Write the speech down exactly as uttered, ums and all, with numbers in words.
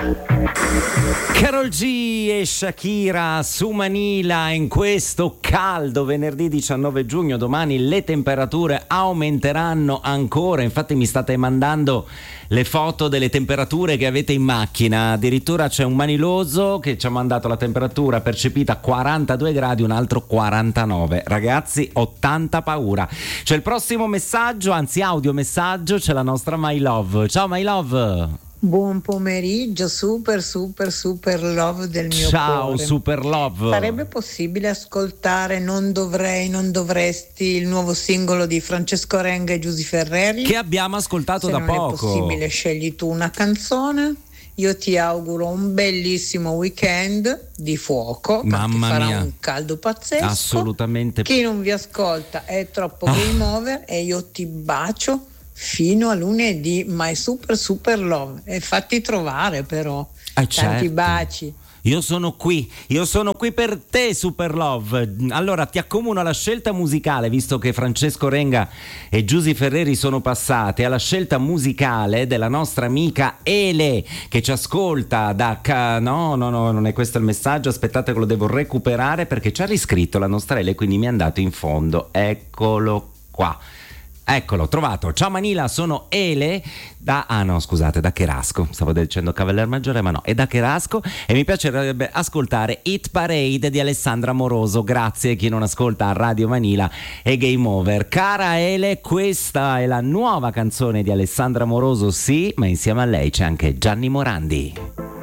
Karol G e Shakira su Manila in questo caldo venerdì diciannove giugno. Domani le temperature aumenteranno ancora, infatti mi state mandando le foto delle temperature che avete in macchina, addirittura c'è un maniloso che ci ha mandato la temperatura percepita quarantadue gradi, un altro quarantanove. Ragazzi, ho tanta paura. C'è il prossimo messaggio, anzi audio messaggio, c'è la nostra My Love. Ciao My Love. Buon pomeriggio, super super super love del mio Ciao, cuore. Ciao super love. Sarebbe possibile ascoltare Non dovrei, non dovresti, il nuovo singolo di Francesco Renga e Giusy Ferreri? Che abbiamo ascoltato Se da non poco. è possibile, scegli tu una canzone. Io ti auguro un bellissimo weekend di fuoco. Mamma farà mia. un caldo pazzesco. Assolutamente. Chi non vi ascolta è troppo game Ah. over e io ti bacio fino a lunedì, my super super love, e fatti trovare però. Eh, Tanti certo. baci. Io sono qui, io sono qui per te Super Love. Allora ti accomuno alla scelta musicale, visto che Francesco Renga e Giusy Ferreri sono passate, alla scelta musicale della nostra amica Ele, che ci ascolta da ca- no no no non è questo il messaggio, aspettate che lo devo recuperare perché ci ha riscritto la nostra Ele, quindi mi è andato in fondo, eccolo qua. Eccolo, trovato. Ciao Manila, sono Ele da... Ah no, scusate, da Cherasco. Stavo dicendo Cavalier Maggiore, ma no, è da Cherasco e mi piacerebbe ascoltare Hit Parade di Alessandra Moroso. Grazie, chi non ascolta a Radio Manila e Game Over. Cara Ele, questa è la nuova canzone di Alessandra Moroso, sì, ma insieme a lei c'è anche Gianni Morandi.